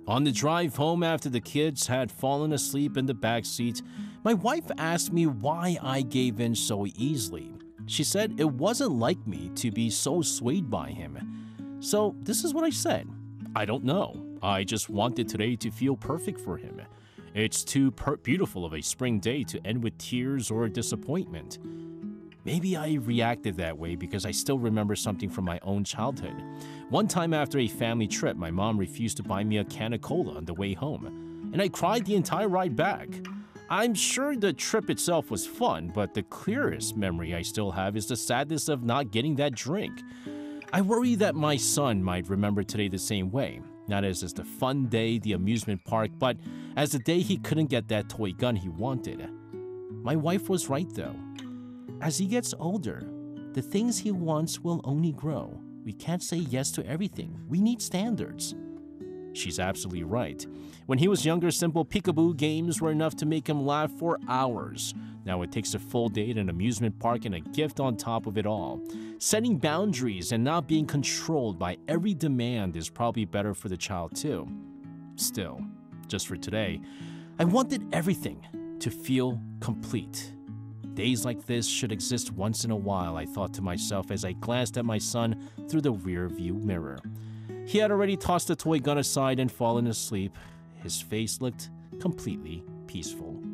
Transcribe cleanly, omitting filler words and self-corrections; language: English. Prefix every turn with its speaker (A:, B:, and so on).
A: On the drive home after the kids had fallen asleep in the back seat, my wife asked me why I gave in so easily. She said it wasn't like me to be so swayed by him. So this is what I said. I don't know. I just wanted today to feel perfect for him. It's too beautiful of a spring day to end with tears or disappointment. Maybe I reacted that way because I still remember something from my own childhood. One time after a family trip, my mom refused to buy me a can of cola on the way home, and I cried the entire ride back. I'm sure the trip itself was fun, but the clearest memory I still have is the sadness of not getting that drink. I worry that my son might remember today the same way, not as the fun day, the amusement park, but as the day he couldn't get that toy gun he wanted. My wife was right though. As he gets older, the things he wants will only grow. We can't say yes to everything. We need standards. She's absolutely right. When he was younger, simple peekaboo games were enough to make him laugh for hours. Now it takes a full day at an amusement park and a gift on top of it all. Setting boundaries and not being controlled by every demand is probably better for the child too. Still, just for today, I wanted everything to feel complete. Days like this should exist once in a while, I thought to myself as I glanced at my son through the rear view mirror. He had already tossed the toy gun aside and fallen asleep. His face looked completely peaceful.